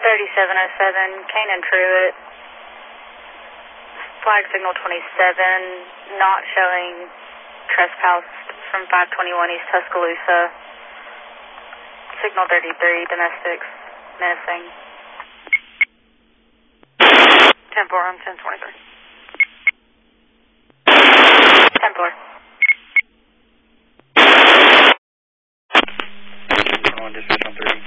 3707, Kane and Truett. Flag signal 27, not showing trespass from 521 East Tuscaloosa. Signal 33, domestics, menacing. 10-4, I'm 1023. 10-4. On dispatch on 3.